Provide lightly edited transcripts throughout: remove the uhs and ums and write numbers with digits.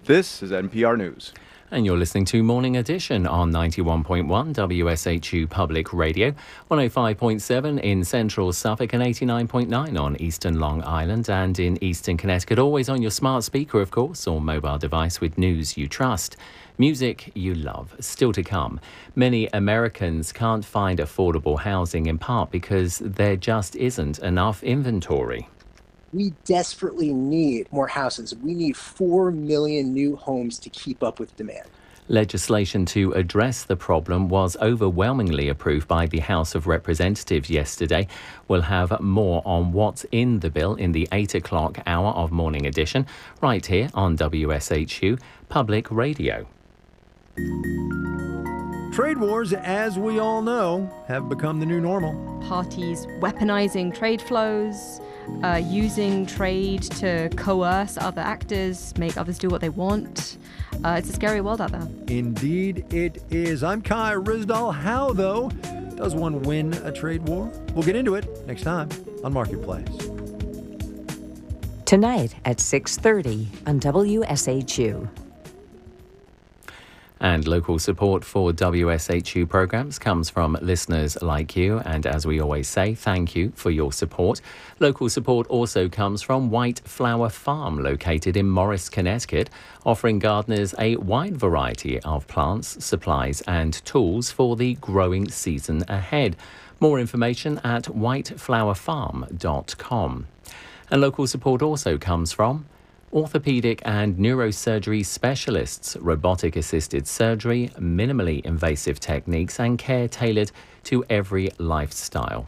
This is NPR News. And you're listening to Morning Edition on 91.1 WSHU Public Radio, 105.7 in central Suffolk and 89.9 on eastern Long Island and in eastern Connecticut. Always on your smart speaker, of course, or mobile device with news you trust. Music you love. Still to come. Many Americans can't find affordable housing in part because there just isn't enough inventory. We desperately need more houses. We need 4 million new homes to keep up with demand. Legislation to address the problem was overwhelmingly approved by the House of Representatives yesterday. We'll have more on what's in the bill in the 8 o'clock hour of Morning Edition, right here on WSHU Public Radio. Trade wars, as we all know, have become the new normal. Parties weaponizing trade flows, using trade to coerce other actors, make others do what they want. It's a scary world out there. Indeed it is. I'm Kai Ryssdal. How, though, does one win a trade war? We'll get into it next time on Marketplace. Tonight at 6:30 on WSHU. And local support for WSHU programs comes from listeners like you. And as we always say, thank you for your support. Local support also comes from White Flower Farm, located in Morris, Connecticut, offering gardeners a wide variety of plants, supplies and tools for the growing season ahead. More information at whiteflowerfarm.com. And local support also comes from orthopedic and neurosurgery specialists, robotic-assisted surgery, minimally invasive techniques and care tailored to every lifestyle.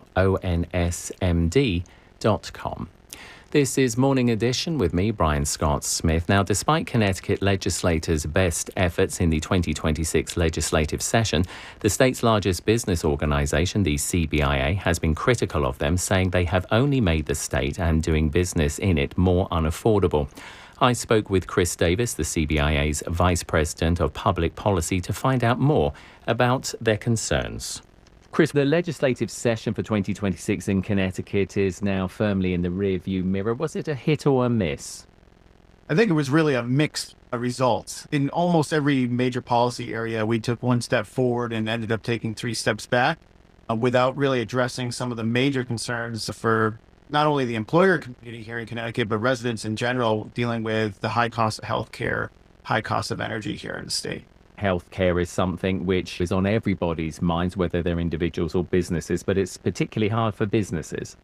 ONSMD.com. This is Morning Edition with me, Brian Scott Smith. Now, despite Connecticut legislators' best efforts in the 2026 legislative session, the state's largest business organization, the CBIA, has been critical of them, saying they have only made the state and doing business in it more unaffordable. I spoke with Chris Davis, the CBIA's Vice President of Public Policy, to find out more about their concerns. Chris, the legislative session for 2026 in Connecticut is now firmly in the rearview mirror. Was it a hit or a miss? I think it was really a mixed result. In almost every major policy area, we took one step forward and ended up taking 3 steps back without really addressing some of the major concerns for not only the employer community here in Connecticut, but residents in general, dealing with the high cost of healthcare, high cost of energy here in the state. Healthcare is something which is on everybody's minds, whether they're individuals or businesses, but it's particularly hard for businesses.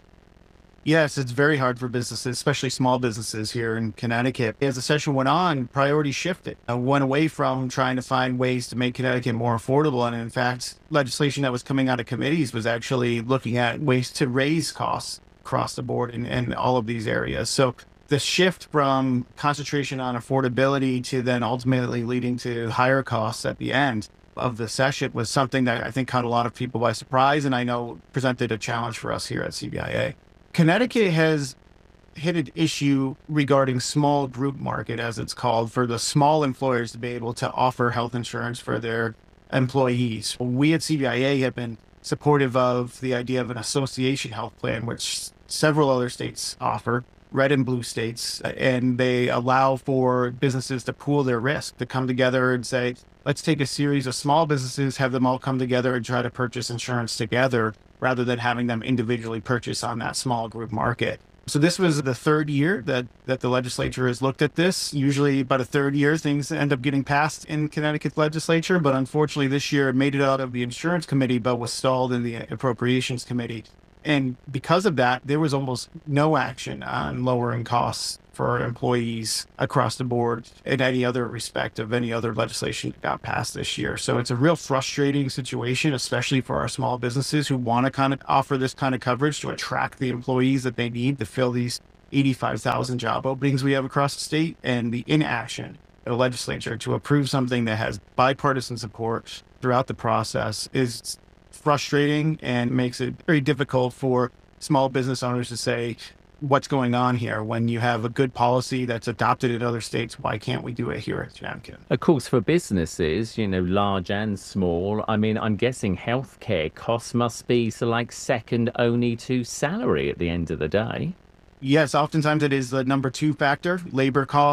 Yes, it's very hard for businesses, especially small businesses here in Connecticut. As the session went on, priorities shifted. Went away from trying to find ways to make Connecticut more affordable. And in fact, legislation that was coming out of committees was actually looking at ways to raise costs across the board in all of these areas. So the shift from concentration on affordability to then ultimately leading to higher costs at the end of the session was something that I think caught a lot of people by surprise, and I know presented a challenge for us here at CBIA. Connecticut has hit an issue regarding small group market, as it's called, for the small employers to be able to offer health insurance for their employees. We at CBIA have been supportive of the idea of an association health plan, which several other states offer, red and blue states, and they allow for businesses to pool their risk, to come together and say, let's take a series of small businesses, have them all come together and try to purchase insurance together rather than having them individually purchase on that small group market. So this was the third year that the legislature has looked at this. Usually about a third year, things end up getting passed in Connecticut legislature, but unfortunately this year it made it out of the insurance committee, but was stalled in the appropriations committee. And because of that, there was almost no action on lowering costs for employees across the board in any other respect of any other legislation that got passed this year. So it's a real frustrating situation, especially for our small businesses who want to kind of offer this kind of coverage to attract the employees that they need to fill these 85,000 job openings we have across the state, and the inaction of the legislature to approve something that has bipartisan support throughout the process is frustrating and makes it very difficult for small business owners to say, what's going on here? When you have a good policy that's adopted in other states, why can't we do it here in Connecticut? Of course, for businesses, large and small, I mean, I'm guessing healthcare costs must be second only to salary at the end of the day. Yes, oftentimes it is the number 2 factor. Labor costs,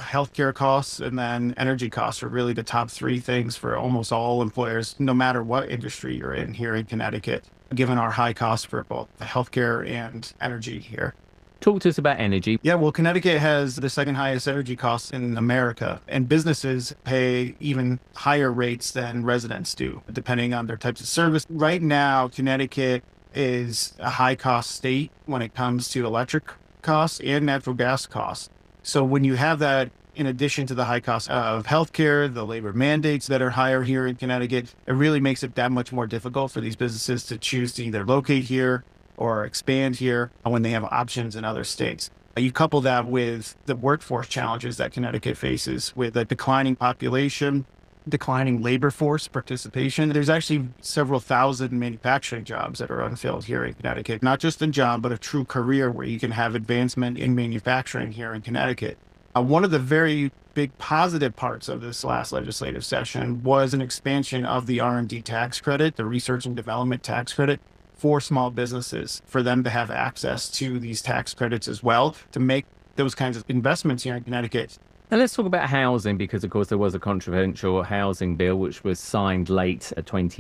healthcare costs and then energy costs are really the top three things for almost all employers, no matter what industry you're in here in Connecticut, given our high costs for both the healthcare and energy here. Talk to us about energy. Yeah, well, Connecticut has the second highest energy costs in America, and businesses pay even higher rates than residents do, depending on their types of service. Right now, Connecticut is a high-cost state when it comes to electric costs and natural gas costs. So when you have that, in addition to the high cost of healthcare, the labor mandates that are higher here in Connecticut, it really makes it that much more difficult for these businesses to choose to either locate here or expand here when they have options in other states. You couple that with the workforce challenges that Connecticut faces with a declining population, declining labor force participation. There's actually several thousand manufacturing jobs that are unfilled here in Connecticut, not just a job, but a true career where you can have advancement in manufacturing here in Connecticut. One of the very big positive parts of this last legislative session was an expansion of the R&D tax credit, the research and development tax credit, for small businesses, for them to have access to these tax credits as well, to make those kinds of investments here in Connecticut. Now let's talk about housing, because of course there was a controversial housing bill which was signed late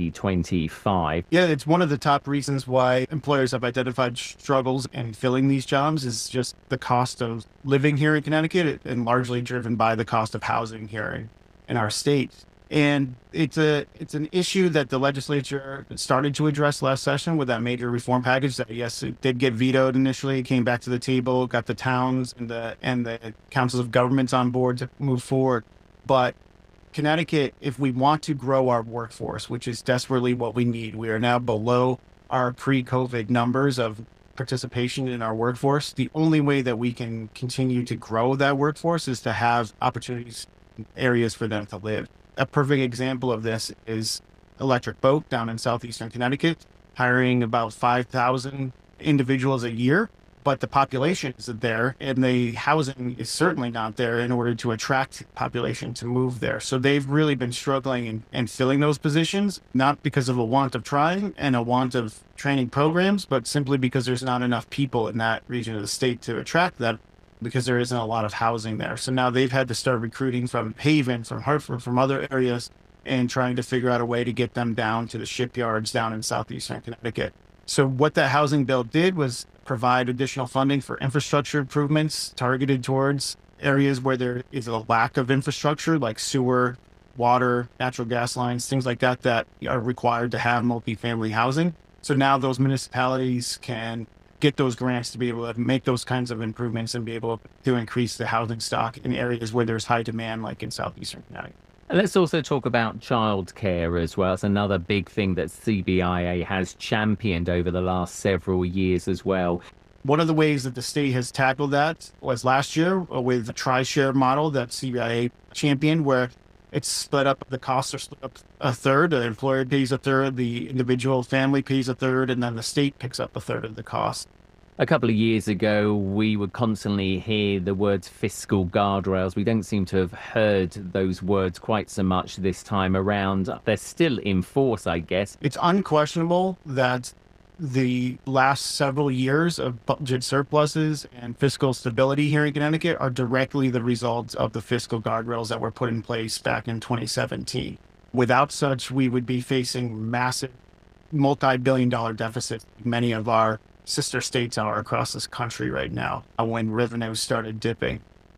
2025. Yeah, it's one of the top reasons why employers have identified struggles in filling these jobs is just the cost of living here in Connecticut, and largely driven by the cost of housing here in our state. And it's an issue that the legislature started to address last session with that major reform package that, yes, it did get vetoed initially. It came back to the table, got the towns and the councils of governments on board to move forward. But Connecticut, if we want to grow our workforce, which is desperately what we need, we are now below our pre-COVID numbers of participation in our workforce. The only way that we can continue to grow that workforce is to have opportunities, areas for them to live. A perfect example of this is Electric Boat down in southeastern Connecticut, hiring about 5,000 individuals a year, but the population isn't there, and the housing is certainly not there in order to attract population to move there. So they've really been struggling and filling those positions, not because of a want of trying and a want of training programs, but simply because there's not enough people in that region of the state to attract that, because there isn't a lot of housing there. So now they've had to start recruiting from Haven, from Hartford, from other areas, and trying to figure out a way to get them down to the shipyards down in southeastern Connecticut. So what that housing bill did was provide additional funding for infrastructure improvements targeted towards areas where there is a lack of infrastructure, like sewer, water, natural gas lines, things like that, that are required to have multifamily housing. So now those municipalities can get those grants to be able to make those kinds of improvements and be able to increase the housing stock in areas where there's high demand, like in southeastern Connecticut. Let's also talk about childcare as well. It's another big thing that CBIA has championed over the last several years as well. One of the ways that the state has tackled that was last year with the tri-share model that CBIA championed, where it's split up, the costs are split up a third, the employer pays a third, the individual family pays a third, and then the state picks up a third of the cost. A couple of years ago, we would constantly hear the words fiscal guardrails. We don't seem to have heard those words quite so much this time around. They're still in force, I guess. It's unquestionable that the last several years of budget surpluses and fiscal stability here in Connecticut are directly the result of the fiscal guardrails that were put in place back in 2017. Without such, we would be facing massive multi-billion-dollar deficits. Many of our sister states are across this country right now when revenue started dipping.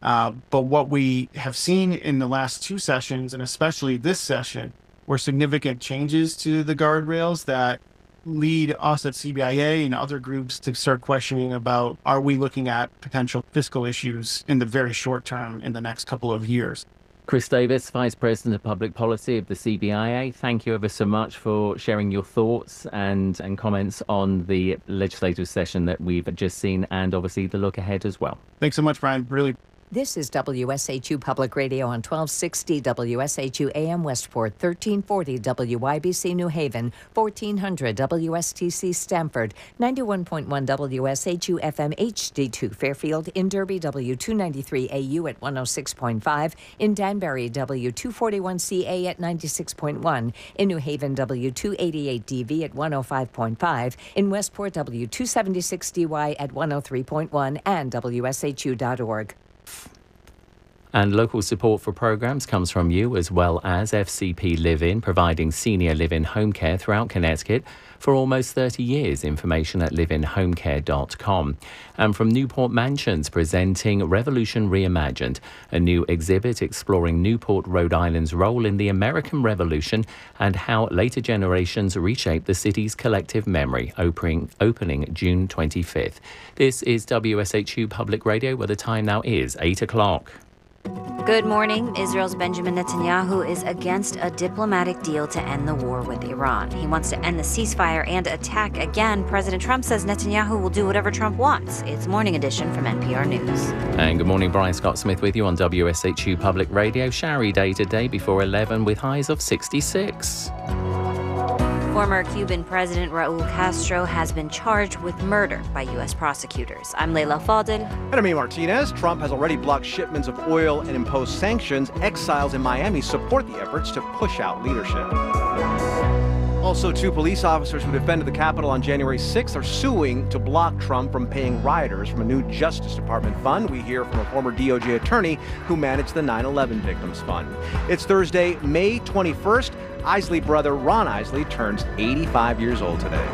But what we have seen in the last two sessions, and especially this session, were significant changes to the guardrails that lead us at CBIA and other groups to start questioning about, are we looking at potential fiscal issues in the very short term in the next couple of years? Chris Davis, Vice President of Public Policy of the CBIA, thank you ever so much for sharing your thoughts and comments on the legislative session that we've just seen, and obviously the look ahead as well. Thanks so much, Brian. Really. This is WSHU Public Radio on 1260 WSHU AM Westport, 1340 WYBC New Haven, 1400 WSTC Stamford, 91.1 WSHU FM HD2 Fairfield, in Derby W293AU at 106.5, in Danbury W241CA at 96.1, in New Haven W288DV at 105.5, in Westport W276DY at 103.1, and WSHU.org. And local support for programmes comes from you, as well as FCP Live-In, providing senior live-in home care throughout Connecticut for almost 30 years. Information at liveinhomecare.com. And from Newport Mansions, presenting Revolution Reimagined, a new exhibit exploring Newport, Rhode Island's role in the American Revolution and how later generations reshape the city's collective memory, opening June 25th. This is WSHU Public Radio, where the time now is 8 o'clock. Good morning. Israel's Benjamin Netanyahu is against a diplomatic deal to end the war with Iran. He wants to end the ceasefire and attack again. President Trump says Netanyahu will do whatever Trump wants. It's Morning Edition from NPR News. And good morning, Brian Scott Smith with you on WSHU Public Radio. Showery day today before 11 with highs of 66. Former Cuban President Raul Castro has been charged with murder by U.S. prosecutors. I'm Leila Fadel. And I'm Martinez. Trump has already blocked shipments of oil and imposed sanctions. Exiles in Miami support the efforts to push out leadership. Also, 2 police officers who defended the Capitol on January 6th are suing to block Trump from paying rioters from a new Justice Department fund. We hear from a former DOJ attorney who managed the 9/11 Victims Fund. It's Thursday, May 21st. Isley brother Ron Isley turns 85 years old today.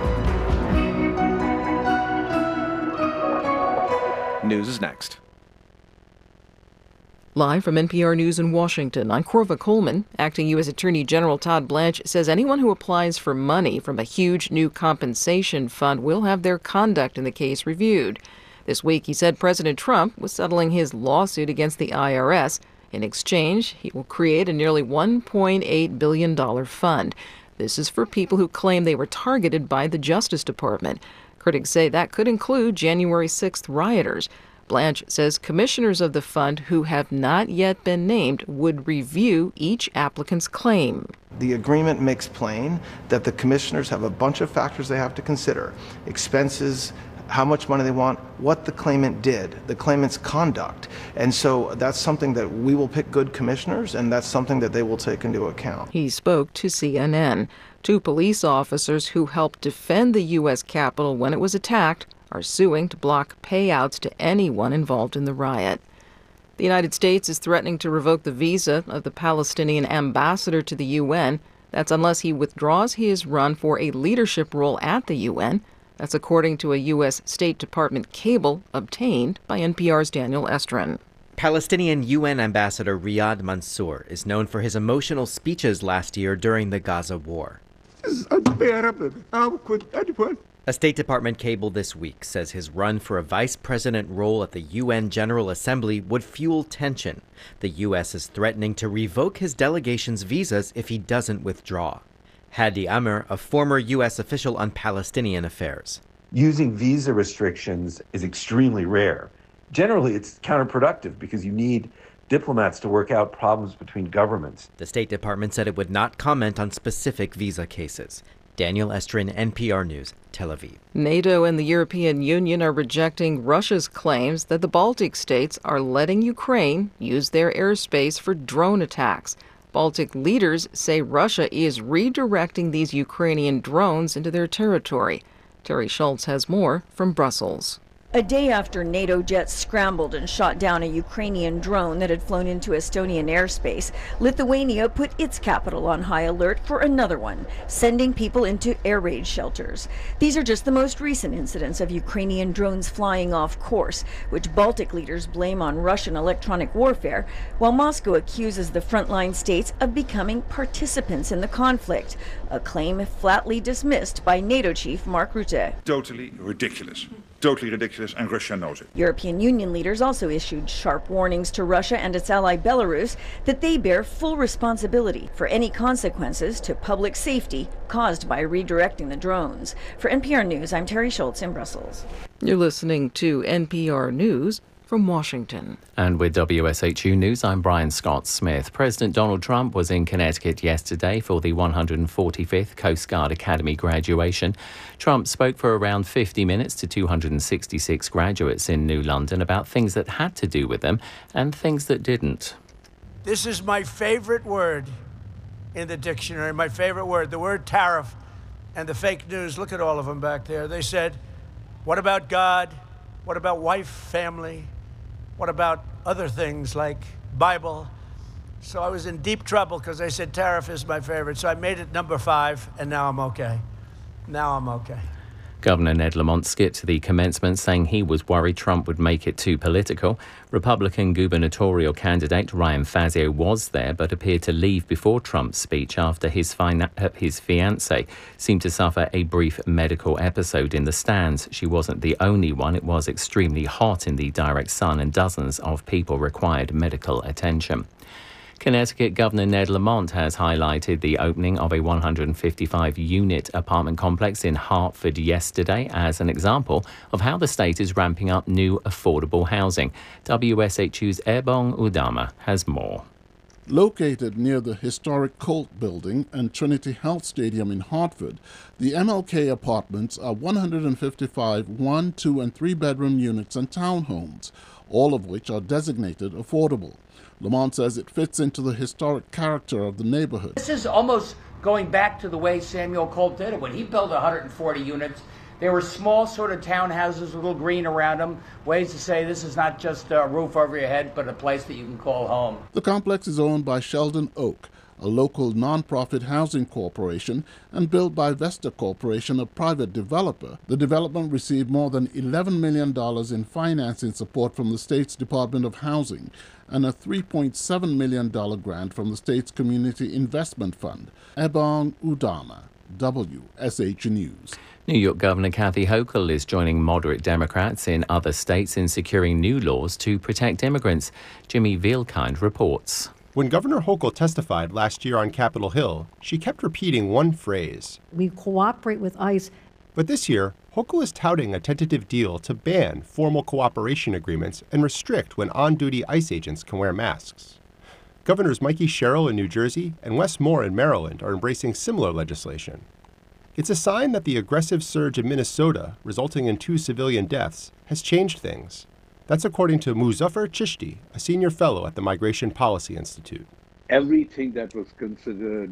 News is next. Live from NPR News in Washington, I'm Corva Coleman. Acting U.S. Attorney General Todd Blanche says anyone who applies for money from a huge new compensation fund will have their conduct in the case reviewed. This week, he said President Trump was settling his lawsuit against the IRS. In exchange, he will create a nearly $1.8 billion fund. This is for people who claim they were targeted by the Justice Department. Critics say that could include January 6th rioters. Blanche says commissioners of the fund who have not yet been named would review each applicant's claim. The agreement makes plain that the commissioners have a bunch of factors they have to consider: expenses, how much money they want, what the claimant did, the claimant's conduct. And so that's something that we will pick good commissioners, and that's something that they will take into account. He spoke to CNN. 2 police officers who helped defend the U.S. Capitol when it was attacked are suing to block payouts to anyone involved in the riot. The United States is threatening to revoke the visa of the Palestinian ambassador to the UN. That's unless he withdraws his run for a leadership role at the UN. That's according to a U.S. State Department cable obtained by NPR's Daniel Estrin. Palestinian UN Ambassador Riyad Mansour is known for his emotional speeches last year during the Gaza war. A State Department cable this week says his run for a vice president role at the UN General Assembly would fuel tension. The U.S. is threatening to revoke his delegation's visas if he doesn't withdraw. Hadi Amr, a former U.S. official on Palestinian affairs. Using visa restrictions is extremely rare. Generally, it's counterproductive because you need diplomats to work out problems between governments. The State Department said it would not comment on specific visa cases. Daniel Estrin, NPR News, Tel Aviv. NATO and the European Union are rejecting Russia's claims that the Baltic states are letting Ukraine use their airspace for drone attacks. Baltic leaders say Russia is redirecting these Ukrainian drones into their territory. Terry Schultz has more from Brussels. A day after NATO jets scrambled and shot down a Ukrainian drone that had flown into Estonian airspace, Lithuania put its capital on high alert for another one, sending people into air raid shelters. These are just the most recent incidents of Ukrainian drones flying off course, which Baltic leaders blame on Russian electronic warfare, while Moscow accuses the frontline states of becoming participants in the conflict, a claim flatly dismissed by NATO chief Mark Rutte. Totally ridiculous. Totally ridiculous, and Russia knows it. European Union leaders also issued sharp warnings to Russia and its ally Belarus that they bear full responsibility for any consequences to public safety caused by redirecting the drones. For NPR News, I'm Terry Schultz in Brussels. You're listening to NPR News from Washington. And with WSHU News, I'm Brian Scott Smith. President Donald Trump was in Connecticut yesterday for the 145th Coast Guard Academy graduation. Trump spoke for around 50 minutes to 266 graduates in New London about things that had to do with them and things that didn't. This is my favorite word in the dictionary, my favorite word, the word tariff. And the fake news, look at all of them back there. They said, what about God? What about wife, family? What about other things like Bible. So I was in deep trouble because they said tariff is my favorite. So I made it number 5, and now I'm okay. Now I'm okay. Governor Ned Lamont skipped the commencement, saying he was worried Trump would make it too political. Republican gubernatorial candidate Ryan Fazio was there, but appeared to leave before Trump's speech after his fiancée seemed to suffer a brief medical episode in the stands. She wasn't the only one. It was extremely hot in the direct sun, and dozens of people required medical attention. Connecticut Governor Ned Lamont has highlighted the opening of a 155-unit apartment complex in Hartford yesterday as an example of how the state is ramping up new affordable housing. WSHU's Ebong Udama has more. Located near the historic Colt Building and Trinity Health Stadium in Hartford, the MLK apartments are 155 1-, 2-, and 3-bedroom units and townhomes, all of which are designated affordable. Lamont says it fits into the historic character of the neighborhood. This is almost going back to the way Samuel Colt did it. When he built 140 units, they were small sort of townhouses with a little green around them, ways to say this is not just a roof over your head, but a place that you can call home. The complex is owned by Sheldon Oak, a local nonprofit housing corporation, and built by Vesta Corporation, a private developer. The development received more than $11 million in financing support from the state's Department of Housing and a $3.7 million grant from the state's Community Investment Fund. Ebong Udama, WSH News. New York Governor Kathy Hochul is joining moderate Democrats in other states in securing new laws to protect immigrants. Jimmy Vielkind reports. When Governor Hochul testified last year on Capitol Hill, she kept repeating one phrase. We cooperate with ICE. But this year, Hochul is touting a tentative deal to ban formal cooperation agreements and restrict when on-duty ICE agents can wear masks. Governors Mikey Sherrill in New Jersey and Wes Moore in Maryland are embracing similar legislation. It's a sign that the aggressive surge in Minnesota, resulting in 2 civilian deaths, has changed things. That's according to Muzaffar Chishti, a senior fellow at the Migration Policy Institute. Everything that was considered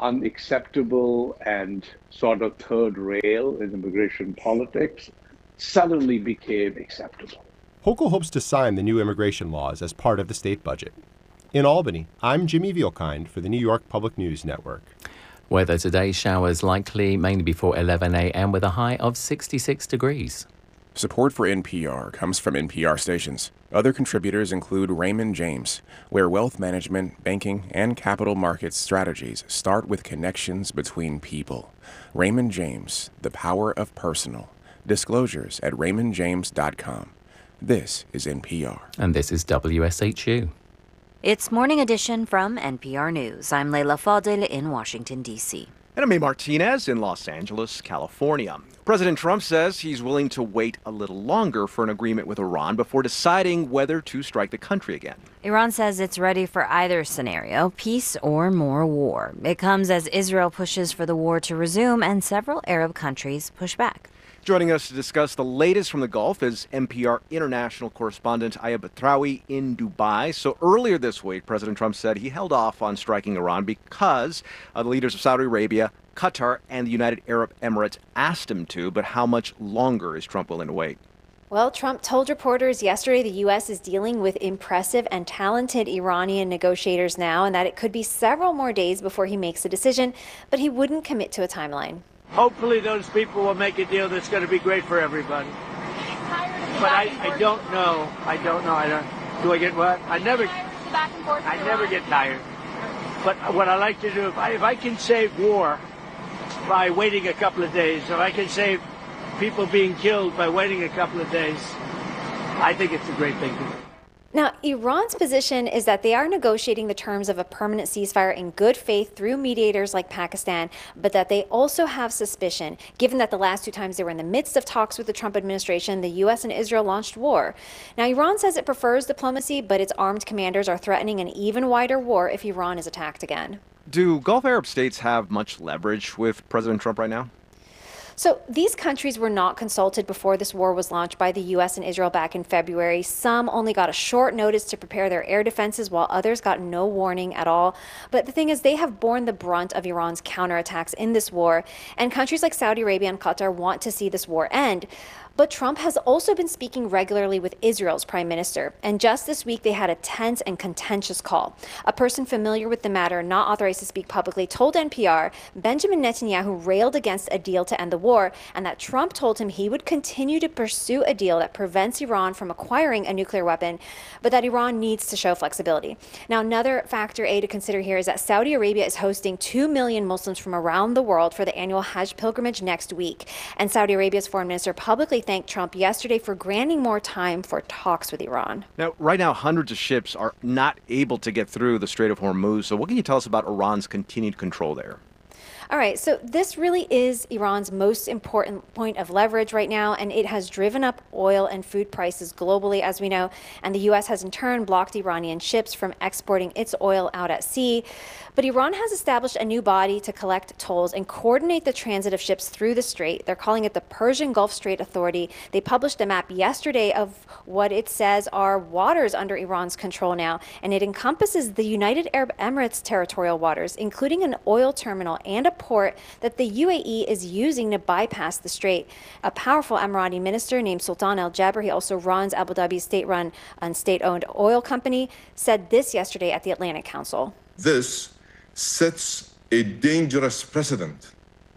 unacceptable and sort of third rail in immigration politics suddenly became acceptable. Hochul hopes to sign the new immigration laws as part of the state budget. In Albany, I'm Jimmy Vielkind for the New York Public News Network. Weather today, showers likely mainly before 11 a.m. with a high of 66 degrees. Support for NPR comes from NPR stations. Other contributors include Raymond James, where wealth management, banking, and capital markets strategies start with connections between people. Raymond James, the power of personal. Disclosures at raymondjames.com. This is NPR. And this is WSHU. It's Morning Edition from NPR News. I'm Leila Fadel in Washington, D.C. And I'm May Martinez in Los Angeles, California. President Trump says he's willing to wait a little longer for an agreement with Iran before deciding whether to strike the country again. Iran says it's ready for either scenario, peace or more war. It comes as Israel pushes for the war to resume and several Arab countries push back. Joining us to discuss the latest from the Gulf is NPR international correspondent Aya Batrawi in Dubai. So earlier this week, President Trump said he held off on striking Iran because the leaders of Saudi Arabia, Qatar, and the United Arab Emirates asked him to. But how much longer is Trump willing to wait? Well, Trump told reporters yesterday the U.S. is dealing with impressive and talented Iranian negotiators now, and that it could be several more days before he makes a decision, but he wouldn't commit to a timeline. Hopefully those people will make a deal that's going to be great for everybody. But I don't know. Do I get what? I never get tired. But what I like to do, if I can save war by waiting a couple of days, if I can save people being killed by waiting a couple of days, I think it's a great thing to do. Now, Iran's position is that they are negotiating the terms of a permanent ceasefire in good faith through mediators like Pakistan, but that they also have suspicion, given that the last 2 times they were in the midst of talks with the Trump administration, the U.S. and Israel launched war. Now, Iran says it prefers diplomacy, but its armed commanders are threatening an even wider war if Iran is attacked again. Do Gulf Arab states have much leverage with President Trump right now? So these countries were not consulted before this war was launched by the U.S. and Israel back in February. Some only got a short notice to prepare their air defenses, while others got no warning at all. But the thing is, they have borne the brunt of Iran's counterattacks in this war, and countries like Saudi Arabia and Qatar want to see this war end. But Trump has also been speaking regularly with Israel's prime minister. And just this week, they had a tense and contentious call. A person familiar with the matter, not authorized to speak publicly, told NPR Benjamin Netanyahu railed against a deal to end the war, and that Trump told him he would continue to pursue a deal that prevents Iran from acquiring a nuclear weapon, but that Iran needs to show flexibility. Now, another factor A to consider here is that Saudi Arabia is hosting 2 million Muslims from around the world for the annual Hajj pilgrimage next week. And Saudi Arabia's foreign minister publicly thanked Trump yesterday for granting more time for talks with Iran. Now, right now, hundreds of ships are not able to get through the Strait of Hormuz. So what can you tell us about Iran's continued control there? All right, so this really is Iran's most important point of leverage right now, and it has driven up oil and food prices globally, as we know, and the U.S. has in turn blocked Iranian ships from exporting its oil out at sea. But Iran has established a new body to collect tolls and coordinate the transit of ships through the strait. They're calling it the Persian Gulf Strait Authority. They published a map yesterday of what it says are waters under Iran's control now, and it encompasses the United Arab Emirates territorial waters, including an oil terminal and a port that the UAE is using to bypass the strait. A powerful Emirati minister named Sultan Al Jaber, he also runs Abu Dhabi's state-run and state-owned oil company, said this yesterday at the Atlantic Council. This sets a dangerous precedent.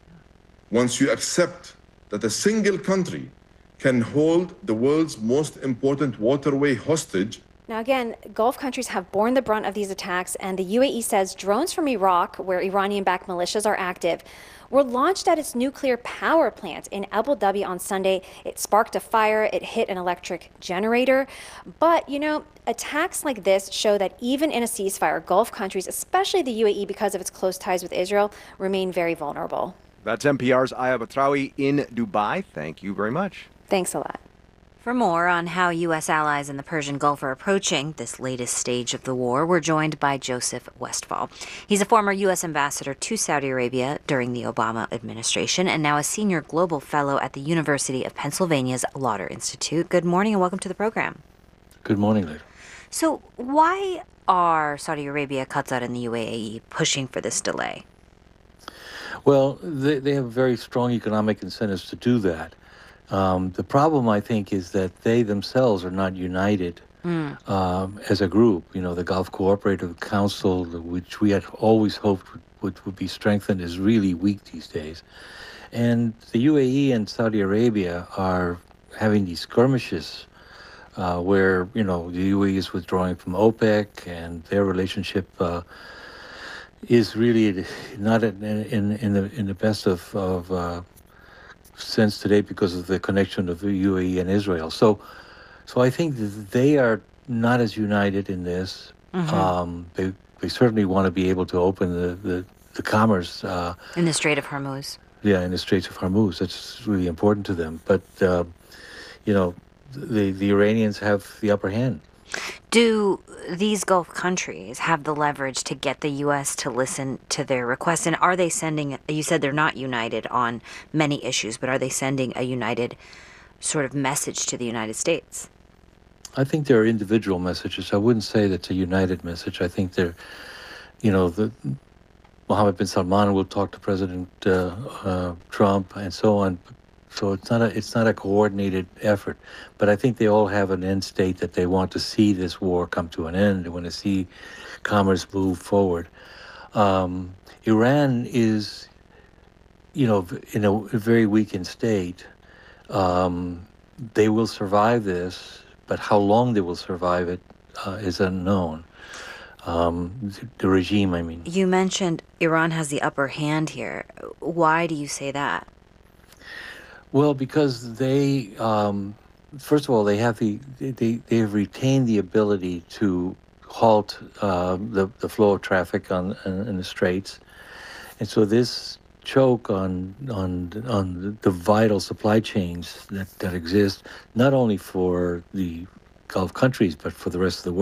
Once you accept that a single country can hold the world's most important waterway hostage. Now again, Gulf countries have borne the brunt of these attacks, and the UAE says drones from Iraq, where Iranian-backed militias are active, were launched at its nuclear power plant in Abu Dhabi on Sunday. It sparked a fire, it hit an electric generator. But, you know, attacks like this show that even in a ceasefire, Gulf countries, especially the UAE because of its close ties with Israel, remain very vulnerable. That's NPR's Aya Batrawi in Dubai. Thank you very much. Thanks a lot. For more on how U.S. allies in the Persian Gulf are approaching this latest stage of the war, we're joined by Joseph Westfall. He's a former U.S. ambassador to Saudi Arabia during the Obama administration and now a senior global fellow at the University of Pennsylvania's Lauder Institute. Good morning and welcome to the program. Good morning, Leda. So why are Saudi Arabia, Qatar, and the UAE pushing for this delay? Well, they have very strong economic incentives to do that. The problem, I think, is that they themselves are not united as a group. You know, the Gulf Cooperative Council, which we had always hoped would be strengthened, is really weak these days. And the UAE and Saudi Arabia are having these skirmishes where, you know, the UAE is withdrawing from OPEC, and their relationship is really not in the best of sense today because of the connection of the UAE and Israel. So I think that they are not as united in this. Mm-hmm. They certainly want to be able to open the commerce in the Strait of Hormuz. Yeah, in the Straits of Hormuz. That's really important to them. But you know, the Iranians have the upper hand. Do these Gulf countries have the leverage to get the U.S. to listen to their requests? And are they sending, you said they're not united on many issues, but are they sending a united sort of message to the United States? I think there are individual messages. I wouldn't say that's a united message. I think they're, you know, Mohammed bin Salman will talk to President Trump and so on. So it's not a coordinated effort, but I think they all have an end state that they want to see this war come to an end. They want to see commerce move forward. Iran is, you know, in a very weakened state. They will survive this, but how long they will survive it is unknown. The regime, I mean. You mentioned Iran has the upper hand here. Why do you say that? Well, because they, first of all, they have they have retained the ability to halt the flow of traffic in the straits, and so this choke on the vital supply chains that exist not only for the Gulf countries but for the rest of the world.